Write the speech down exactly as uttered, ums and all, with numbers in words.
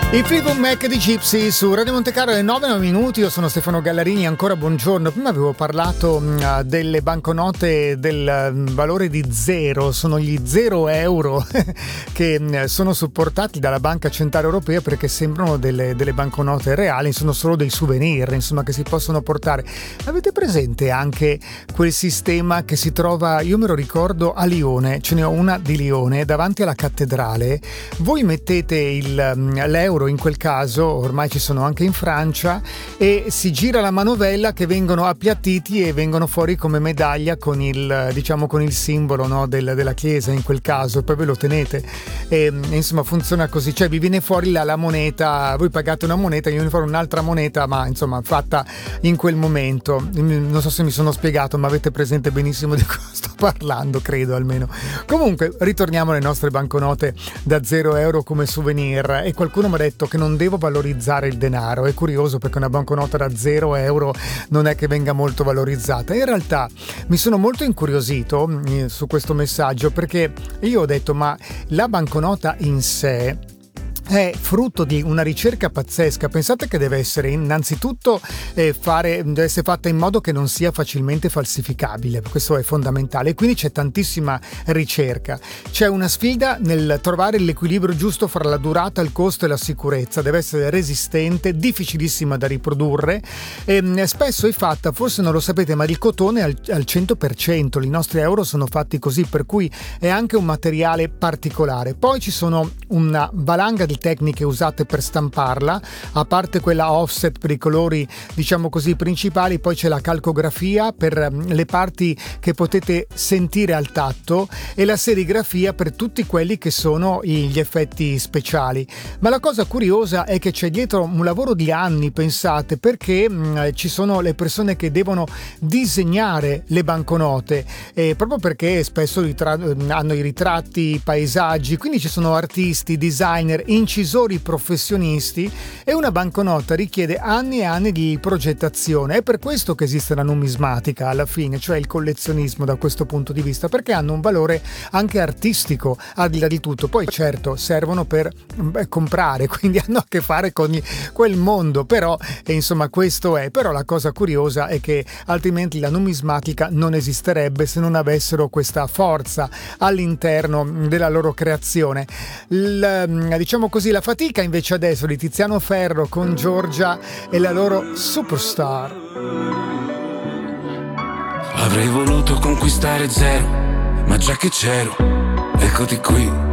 I Fleetwood Mac di Gypsy su Radio Monte Carlo alle nove minuti. Io sono Stefano Gallarini, ancora buongiorno. Prima avevo parlato uh, delle banconote del uh, valore di zero, sono gli zero euro che uh, sono supportati dalla Banca Centrale Europea perché sembrano delle, delle banconote reali, sono solo dei souvenir, insomma, che si possono portare. Avete presente anche quel sistema che si trova, io me lo ricordo, a Lione, ce ne ho una di Lione, davanti alla cattedrale. Voi mettete il, um, l'euro in quel caso, ormai ci sono anche in Francia, e si gira la manovella che vengono appiattiti e vengono fuori come medaglia con il, diciamo, con il simbolo, no, del, della chiesa in quel caso, poi ve lo tenete e insomma funziona così, cioè vi viene fuori la, la moneta, voi pagate una moneta, io viene fuori un'altra moneta, ma insomma fatta in quel momento. Non so se mi sono spiegato, ma avete presente benissimo di cosa sto parlando, credo almeno. Comunque ritorniamo alle nostre banconote da zero euro come souvenir, e qualcuno mi ha detto che non devo valorizzare il denaro. È curioso perché una banconota da zero euro non è che venga molto valorizzata. In realtà mi sono molto incuriosito su questo messaggio, perché io ho detto, ma la banconota in sé è frutto di una ricerca pazzesca. Pensate che deve essere innanzitutto eh, fare, deve essere fatta in modo che non sia facilmente falsificabile, questo è fondamentale, quindi c'è tantissima ricerca, c'è una sfida nel trovare l'equilibrio giusto fra la durata, il costo e la sicurezza, deve essere resistente, difficilissima da riprodurre, e spesso è fatta, forse non lo sapete, ma il cotone al, al cento per cento, i nostri euro sono fatti così, per cui è anche un materiale particolare. Poi ci sono una valanga di tecniche usate per stamparla, a parte quella offset per i colori, diciamo così, principali, poi c'è la calcografia per le parti che potete sentire al tatto e la serigrafia per tutti quelli che sono gli effetti speciali. Ma la cosa curiosa è che c'è dietro un lavoro di anni, pensate, perché mh, ci sono le persone che devono disegnare le banconote, eh, proprio perché spesso ritra- hanno i ritratti, i paesaggi, quindi ci sono artisti, designer, incisori professionisti, e una banconota richiede anni e anni di progettazione. È per questo che esiste la numismatica alla fine, cioè il collezionismo da questo punto di vista, perché hanno un valore anche artistico al di là di tutto. Poi certo servono per beh, comprare, quindi hanno a che fare con il, quel mondo, però e insomma questo è. Però la cosa curiosa è che altrimenti la numismatica non esisterebbe se non avessero questa forza all'interno della loro creazione. Il, diciamo così, la fatica invece adesso di Tiziano Ferro con Giorgia e la loro Superstar. Avrei voluto conquistare zero, ma già che c'ero, eccoti qui.